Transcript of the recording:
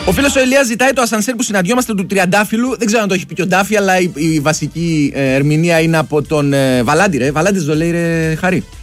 Ο φίλος ο Ηλίας ζητάει το ασανσέρ που συναντιόμαστε του Τριαντάφυλλου. Δεν ξέρω αν το έχει πει και ο Ντάφη, αλλά η βασική ερμηνεία είναι από τον Βαλάντη, ρε. Βαλάντης το λέει, ρε Χαρή.